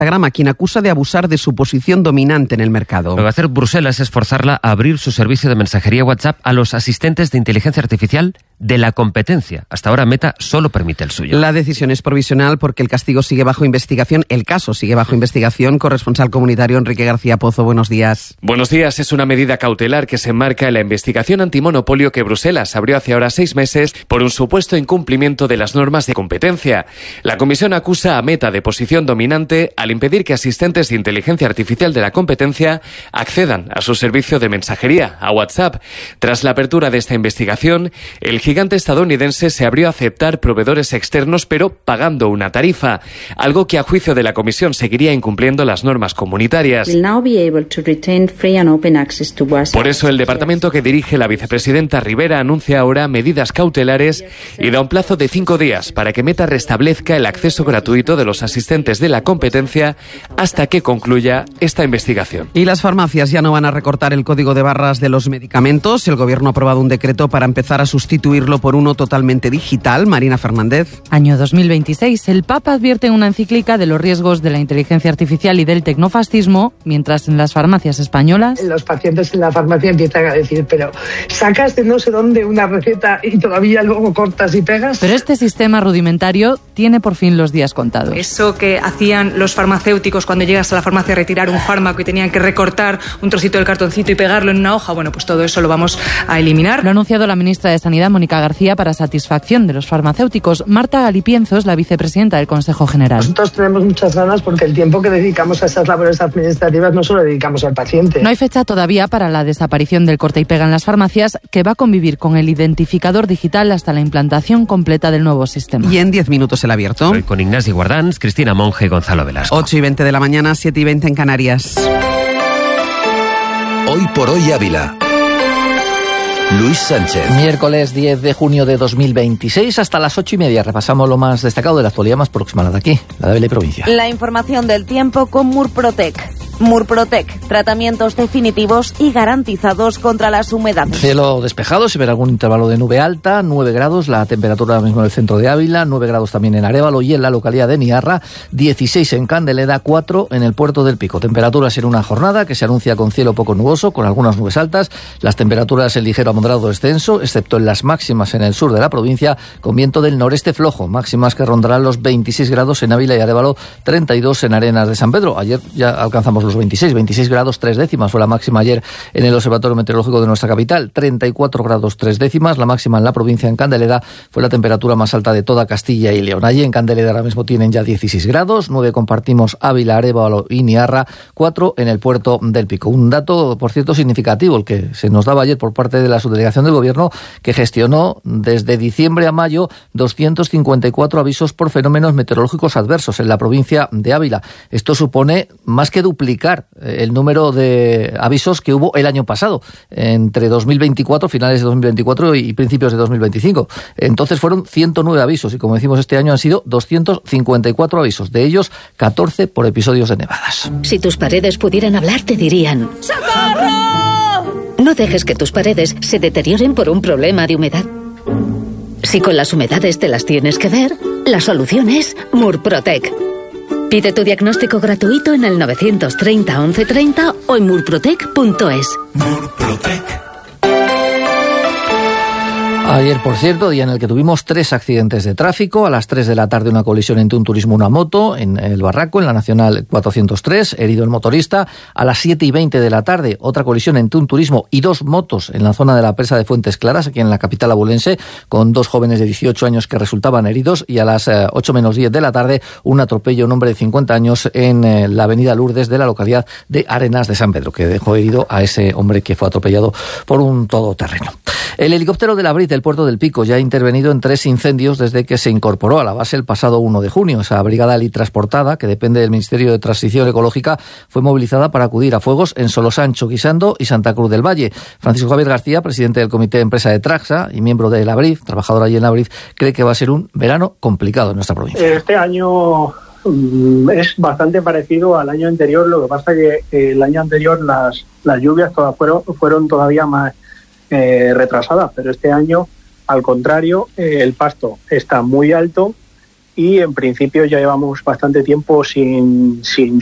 Instagram, a quien acusa de abusar de su posición dominante en el mercado. Lo que va a hacer Bruselas es forzarla a abrir su servicio de mensajería WhatsApp a los asistentes de inteligencia artificial de la competencia. Hasta ahora Meta solo permite el suyo. La decisión es provisional porque el castigo sigue bajo investigación. El caso sigue bajo investigación. Corresponsal comunitario Enrique García Pozo, buenos días. Buenos días. Es una medida cautelar que se enmarca en la investigación antimonopolio que Bruselas abrió hace ahora 6 meses por un supuesto incumplimiento de las normas de competencia. La comisión acusa a Meta de posición dominante al impedir que asistentes de inteligencia artificial de la competencia accedan a su servicio de mensajería, a WhatsApp. Tras la apertura de esta investigación, el gigante estadounidense se abrió a aceptar proveedores externos, pero pagando una tarifa, algo que a juicio de la comisión seguiría incumpliendo las normas comunitarias. Por eso el departamento que dirige la vicepresidenta Rivera anuncia ahora medidas cautelares y da un plazo de 5 días para que Meta restablezca el acceso gratuito de los asistentes de la competencia hasta que concluya esta investigación. Y las farmacias ya no van a recortar el código de barras de los medicamentos. El gobierno ha aprobado un decreto para empezar a sustituirlo por uno totalmente digital. Marina Fernández. Año 2026. El Papa advierte en una encíclica de los riesgos de la inteligencia artificial y del tecnofascismo, mientras en las farmacias españolas los pacientes en la farmacia empiezan a decir, pero sacas de no sé dónde una receta y todavía luego cortas y pegas. Pero este sistema rudimentario tiene por fin los días contados. Eso que hacían los farmacéuticos cuando llegas a la farmacia a retirar un fármaco y tenían que recortar un trocito del cartoncito y pegarlo en una hoja, bueno, pues todo eso lo vamos a eliminar. Lo ha anunciado la ministra de Sanidad, Mónica García, para satisfacción de los farmacéuticos. Marta Galipienzo es la vicepresidenta del Consejo General. Nosotros tenemos muchas ganas porque el tiempo que dedicamos a esas labores administrativas no solo dedicamos al paciente. No hay fecha todavía para la desaparición del corte y pega en las farmacias, que va a convivir con el identificador digital hasta la implantación completa del nuevo sistema. Y en 10 minutos el abierto. Hoy con Ignasi Guardans, Cristina Monge y Gonzalo Velasco. 8:20 de la mañana, 7:20 en Canarias. Hoy por hoy Ávila. Luis Sánchez. Miércoles 10 de junio de 2026, hasta las 8:30. Repasamos lo más destacado de la actualidad más próxima, la de aquí, la de Ávila y provincia. La información del tiempo con Murprotec. Murprotec, tratamientos definitivos y garantizados contra las humedades. Cielo despejado, se verá algún intervalo de nube alta, 9 grados, la temperatura ahora mismo en el centro de Ávila, 9 grados también en Arévalo y en la localidad de Niarra, 16 en Candeleda, 4 en el puerto del Pico. Temperaturas en una jornada que se anuncia con cielo poco nuboso, con algunas nubes altas, las temperaturas en ligero a moderado descenso, excepto en las máximas en el sur de la provincia, con viento del noreste flojo, máximas que rondarán los 26 grados en Ávila y Arévalo, 32 en Arenas de San Pedro. Ayer ya alcanzamos los 26 grados 3 décimas fue la máxima ayer en el Observatorio Meteorológico de nuestra capital, 34 grados 3 décimas, la máxima en la provincia. En Candeleda fue la temperatura más alta de toda Castilla y León. Allí en Candeleda ahora mismo tienen ya 16 grados, 9 compartimos Ávila, Arévalo y Niarra, 4 en el puerto del Pico. Un dato, por cierto, significativo, el que se nos daba ayer por parte de la subdelegación del Gobierno, que gestionó desde diciembre a mayo 254 avisos por fenómenos meteorológicos adversos en la provincia de Ávila. Esto supone más que duplicar el número de avisos que hubo el año pasado, entre 2024, finales de 2024 y principios de 2025. Entonces fueron 109 avisos y, como decimos, este año han sido 254 avisos, de ellos 14 por episodios de nevadas. Si tus paredes pudieran hablar, te dirían: ¡socorro! No dejes que tus paredes se deterioren por un problema de humedad. Si con las humedades te las tienes que ver, la solución es Murprotec. Pide tu diagnóstico gratuito en el 930 1130 o en murprotec.es. Murprotec. Ayer, por cierto, día en el que tuvimos 3 accidentes de tráfico. A las 3 de la tarde una colisión entre un turismo y una moto en el Barraco, en la Nacional 403, herido el motorista. A las 7:20 de la tarde otra colisión entre un turismo y 2 motos en la zona de la presa de Fuentes Claras, aquí en la capital abulense, con 2 jóvenes de 18 años que resultaban heridos. Y a las 8 menos 10 de la tarde un atropello a un hombre de 50 años en la avenida Lourdes de la localidad de Arenas de San Pedro, que dejó herido a ese hombre que fue atropellado por un todoterreno. El helicóptero de la Brit del puerto del Pico ya ha intervenido en 3 incendios desde que se incorporó a la base el pasado 1 de junio. Esa brigada transportada, que depende del Ministerio de Transición Ecológica, fue movilizada para acudir a fuegos en Solosancho, Guisando y Santa Cruz del Valle. Francisco Javier García, presidente del Comité de Empresa de Traxa y miembro de la Brit, trabajador allí en la Brit, cree que va a ser un verano complicado en nuestra provincia. Este año es bastante parecido al año anterior, lo que pasa que el año anterior las lluvias fueron todavía más retrasadas, pero este año, al contrario, el pasto está muy alto y en principio ya llevamos bastante tiempo sin